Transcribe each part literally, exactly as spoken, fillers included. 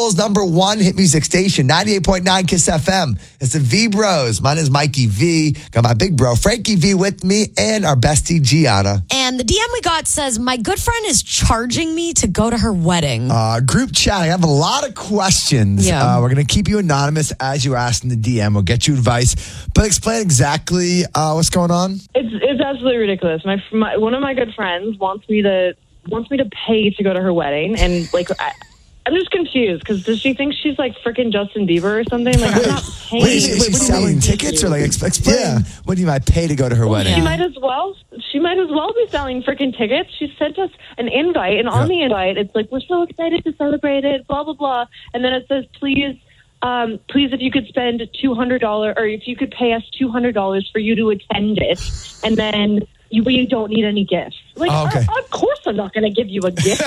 Seoul's number one hit music station, ninety-eight point nine Kiss F M. It's the V Bros. Mine is Mikey V. Got my big bro, Frankie V, with me, and our bestie, Gianna. And the D M we got says, my good friend is charging me to go to her wedding. Uh, group chat, I have a lot of questions. Yeah. Uh, we're going to keep you anonymous as you ask in the D M. We'll get you advice. But explain exactly uh, what's going on. It's it's absolutely ridiculous. My, my one of my good friends wants me to wants me to pay to go to her wedding, and like I, I'm just confused because does she think she's like freaking Justin Bieber or something? Like I'm not paying. Wait, is, is she selling tickets or like ex- explain? Yeah. What do you might pay to go to her wedding? She might as well. She might as well be selling freaking tickets. She sent us an invite, and on yeah. the invite, it's like we're so excited to celebrate it, blah blah blah, and then it says please. Um, please, if you could spend two hundred dollars or if you could pay us two hundred dollars for you to attend it, and then you, you don't need any gifts. Like, oh, okay. uh, of course I'm not going to give you a gift.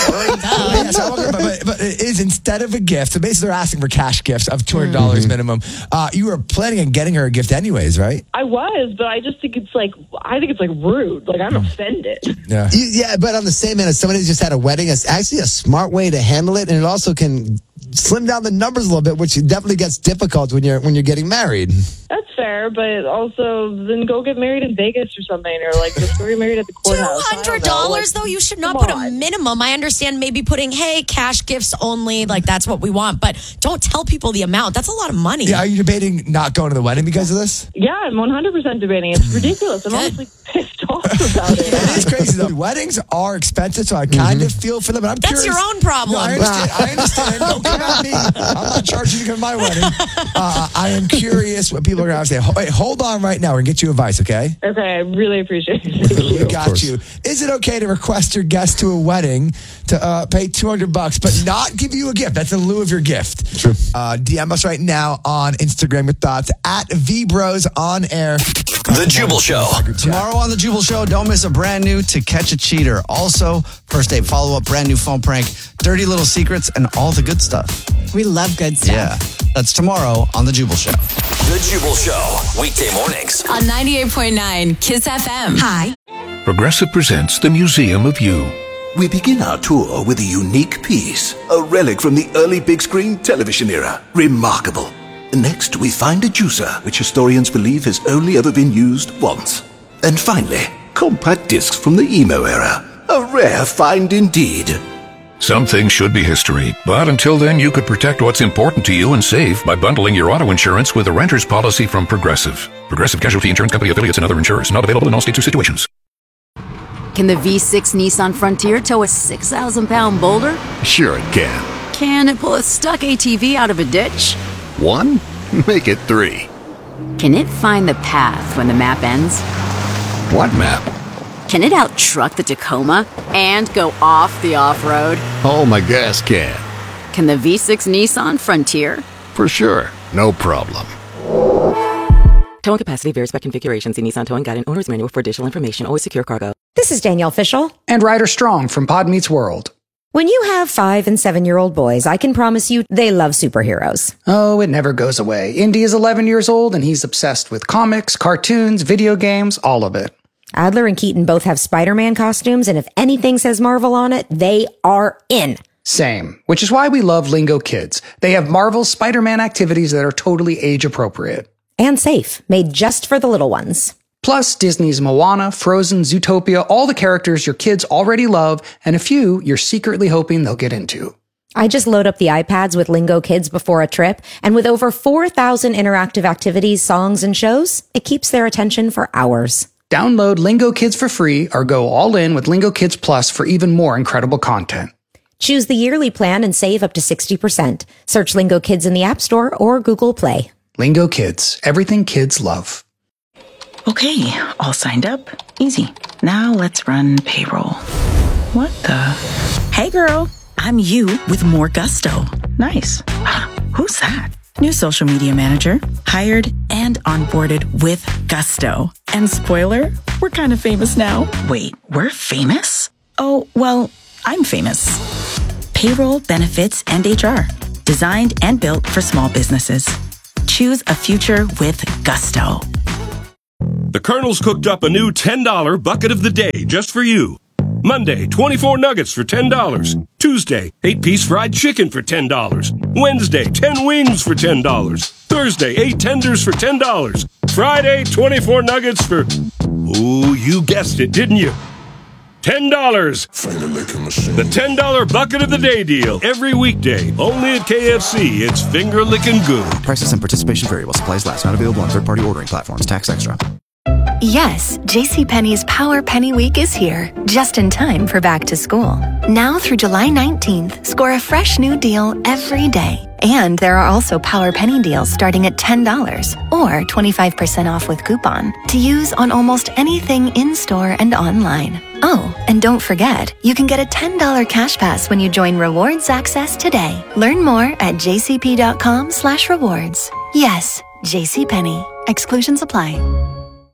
yeah, so, but, but, but it is instead of a gift, so basically they're asking for cash gifts of two hundred dollars mm-hmm. minimum. Uh, you were planning on getting her a gift anyways, right? I was, but I just think it's like, I think it's like rude. Like, I'm offended. Yeah, you, yeah but on the same end, as somebody who's just had a wedding, it's actually a smart way to handle it, and it also can slim down the numbers a little bit, which definitely gets difficult when you're when you're getting married. That's fair, but also then go get married in Vegas or something, or like just go get married at the courthouse. Two hundred dollars though, you should not put on. a minimum. I understand maybe putting hey cash gifts only, like that's what we want, but don't tell people the amount. That's a lot of money. Yeah, are you debating not going to the wedding because of this? Yeah, I'm one hundred percent debating. It's ridiculous. I'm honestly pissed off about it. It is crazy though. Weddings are expensive, so I kind mm-hmm. of feel for them. But I'm that's curious. your own problem. No, I understand. I understand. Don't come at me. I'm not charging you to come to my wedding. Uh, I am curious what people are going to say. Wait, hold on right now. We're going to get you advice, okay? Okay, I really appreciate it. We got you. Is it okay to request your guest to a wedding to uh, pay two hundred bucks but not give you a gift? That's in lieu of your gift. True. Uh, D M us right now on Instagram your thoughts at VBros on air. The Jubal Show. Tomorrow on The Jubal Show, don't miss a brand new To Catch a Cheater. Also, first date follow-up, brand new phone prank, dirty little secrets, and all the good stuff. We love good stuff. Yeah, that's tomorrow on The Jubal Show. The Jubal Show, weekday mornings. On ninety-eight point nine Kiss F M. Hi. Progressive presents The Museum of You. We begin our tour with a unique piece, a relic from the early big screen television era. Remarkable. Next, we find a juicer, which historians believe has only ever been used once. And finally, compact discs from the emo era. A rare find indeed. Some things should be history, but until then, you could protect what's important to you and save by bundling your auto insurance with a renter's policy from Progressive. Progressive Casualty Insurance Company affiliates and other insurers. Not available in all states or situations. Can the V six Nissan Frontier tow a six thousand pound boulder? Sure it can. Can it pull a stuck A T V out of a ditch? One? Make it three. Can it find the path when the map ends? What map? Can it out-truck the Tacoma and go off the off-road? Oh, my gas can. Can the V six Nissan Frontier? For sure. No problem. Towing capacity varies by configuration. See Nissan Towing Guide and Owner's Manual for additional information. Always secure cargo. This is Danielle Fishel. And Ryder Strong from Pod Meets World. When you have five and seven-year-old boys, I can promise you they love superheroes. Oh, it never goes away. Indy is eleven years old, and he's obsessed with comics, cartoons, video games, all of it. Adler and Keaton both have Spider-Man costumes, and if anything says Marvel on it, they are in. Same, which is why we love Lingo Kids. They have Marvel Spider-Man activities that are totally age-appropriate. And safe, made just for the little ones. Plus, Disney's Moana, Frozen, Zootopia, all the characters your kids already love, and a few you're secretly hoping they'll get into. I just load up the iPads with Lingo Kids before a trip, and with over four thousand interactive activities, songs, and shows, it keeps their attention for hours. Download Lingo Kids for free or go all in with Lingo Kids Plus for even more incredible content. Choose the yearly plan and save up to sixty percent. Search Lingo Kids in the App Store or Google Play. Lingo Kids, everything kids love. Okay, all signed up. Easy. Now let's run payroll. What the? Hey girl, I'm you with more gusto. Nice. Who's that? New social media manager, hired and onboarded with gusto. And spoiler, we're kind of famous now. Wait, we're famous? Oh, well, I'm famous. Payroll, benefits, and H R. Designed and built for small businesses. Choose a future with gusto. The Colonel's cooked up a new ten dollar bucket of the day just for you. Monday, twenty-four nuggets for ten dollars. Tuesday, eight-piece fried chicken for ten dollars. Wednesday, ten wings for ten dollars. Thursday, eight tenders for ten dollars. Friday, twenty-four nuggets for... Oh, you guessed it, didn't you? ten dollars. The ten dollar bucket of the day deal. Every weekday. Only at K F C. It's finger licking good. Prices and participation vary while supplies last. Not available on third-party ordering platforms. Tax extra. Yes, JCPenney's Power Penny Week is here, just in time for back to school. Now through July nineteenth, score a fresh new deal every day. And there are also Power Penny deals starting at ten dollars or twenty-five percent off with coupon to use on almost anything in-store and online. Oh, and don't forget, you can get a ten dollar cash pass when you join Rewards Access today. Learn more at jcp.com slash rewards. Yes, JCPenney. Exclusions apply.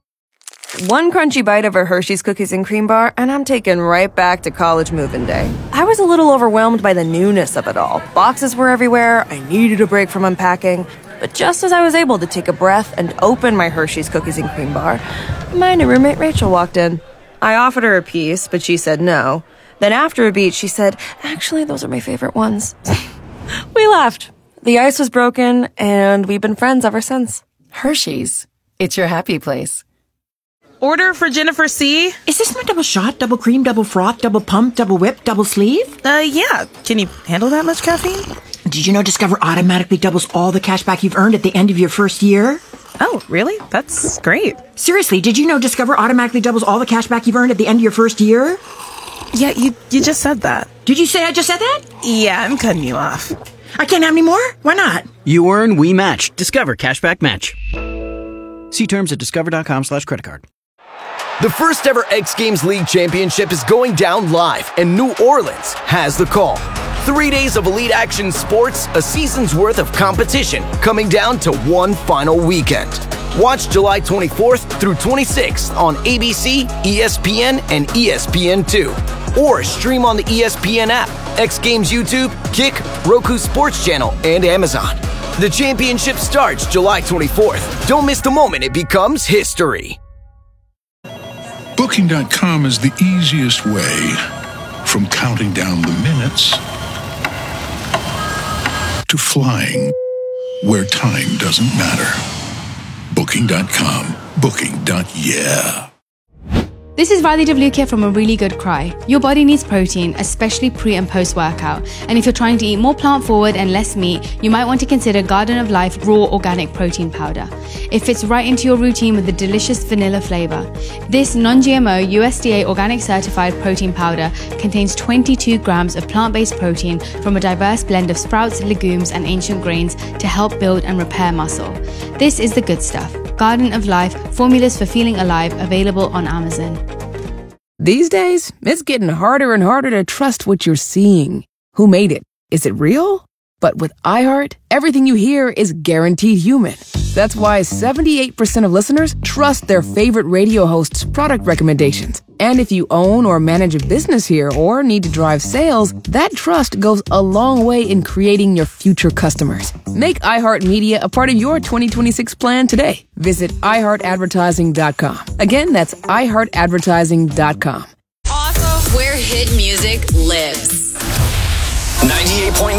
One crunchy bite of a Hershey's Cookies and Cream Bar, and I'm taken right back to college move-in day. I was a little overwhelmed by the newness of it all. Boxes were everywhere, I needed a break from unpacking. But just as I was able to take a breath and open my Hershey's Cookies and Cream Bar, my new roommate Rachel walked in. I offered her a piece, but she said no. Then after a beat, she said, actually, those are my favorite ones. We laughed. The ice was broken, and we've been friends ever since. Hershey's. It's your happy place. Order for Jennifer C. Is this my double shot, double cream, double froth, double pump, double whip, double sleeve? Uh, yeah. Can you handle that much caffeine? Did you know Discover automatically doubles all the cash back you've earned at the end of your first year? Oh, really? That's great. Seriously, did you know Discover automatically doubles all the cash back you've earned at the end of your first year? Yeah, you you just said that. Did you say I just said that? Yeah, I'm cutting you off. I can't have any more? Why not? You earn, we match. Discover Cashback Match. See terms at discover.com slash credit card. The first ever X Games League Championship is going down live, and New Orleans has the call. Three days of elite action sports, a season's worth of competition, coming down to one final weekend. Watch July twenty-fourth through twenty-sixth on A B C, E S P N, and E S P N two. Or stream on the E S P N app, X Games YouTube, Kick, Roku Sports Channel, and Amazon. The championship starts July twenty-fourth. Don't miss the moment it becomes history. Booking dot com is the easiest way from counting down the minutes to flying where time doesn't matter. Booking dot com. Booking. Yeah. This is Riley Devlukia from A Really Good Cry. Your body needs protein, especially pre and post workout. And if you're trying to eat more plant forward and less meat, you might want to consider Garden of Life Raw Organic Protein Powder. It fits right into your routine with a delicious vanilla flavor. This non-G M O U S D A organic certified protein powder contains twenty-two grams of plant-based protein from a diverse blend of sprouts, legumes, and ancient grains to help build and repair muscle. This is the good stuff. Garden of Life, formulas for feeling alive, available on Amazon. These days, it's getting harder and harder to trust what you're seeing. Who made it? Is it real? But with iHeart, everything you hear is guaranteed human. That's why seventy-eight percent of listeners trust their favorite radio hosts' product recommendations. And if you own or manage a business here or need to drive sales, that trust goes a long way in creating your future customers. Make iHeartMedia a part of your twenty twenty-six plan today. Visit i heart advertising dot com. Again, that's i heart advertising dot com. Awesome. Where hit music lives. ninety-eight point nine